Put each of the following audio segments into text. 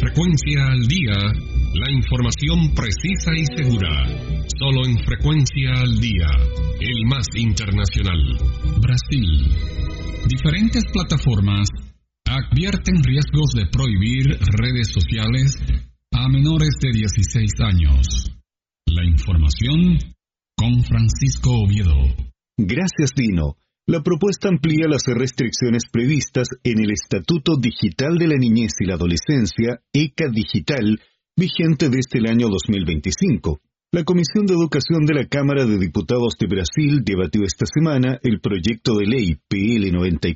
Frecuencia al Día, la información precisa y segura. Solo en Frecuencia al Día, el más internacional. Brasil. Diferentes plataformas advierten riesgos de prohibir redes sociales a menores de 16 años. La información con Francisco Oviedo. Gracias, Dino. La propuesta amplía las restricciones previstas en el Estatuto Digital de la Niñez y la Adolescencia, ECA Digital, vigente desde el año 2025. La Comisión de Educación de la Cámara de Diputados de Brasil debatió esta semana el proyecto de ley PL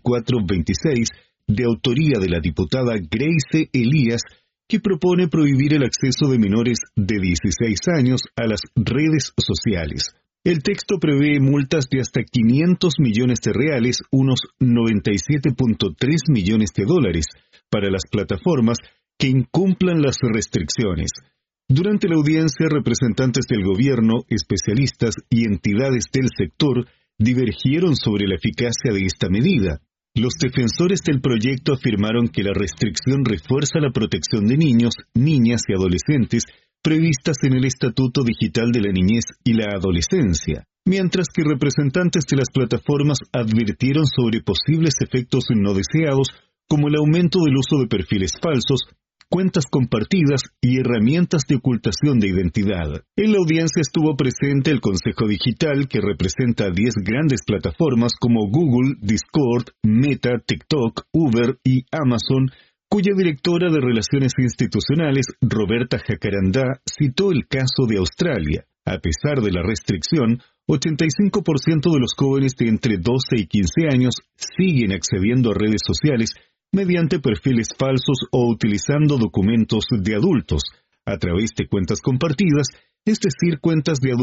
9426, de autoría de la diputada Grace Elias, que propone prohibir el acceso de menores de 16 años a las redes sociales. El texto prevé multas de hasta 500 millones de reales, unos 97.3 millones de dólares, para las plataformas que incumplan las restricciones. Durante la audiencia, representantes del gobierno, especialistas y entidades del sector divergieron sobre la eficacia de esta medida. Los defensores del proyecto afirmaron que la restricción refuerza la protección de niños, niñas y adolescentes previstas en el Estatuto Digital de la Niñez y la Adolescencia, mientras que representantes de las plataformas advirtieron sobre posibles efectos no deseados como el aumento del uso de perfiles falsos, cuentas compartidas y herramientas de ocultación de identidad. En la audiencia estuvo presente el Consejo Digital, que representa a 10 grandes plataformas como Google, Discord, Meta, TikTok, Uber y Amazon, cuya directora de Relaciones Institucionales, Roberta Jacarandá, citó el caso de Australia. A pesar de la restricción, 85% de los jóvenes de entre 12 y 15 años siguen accediendo a redes sociales mediante perfiles falsos o utilizando documentos de adultos, a través de cuentas compartidas, es decir, cuentas de adultos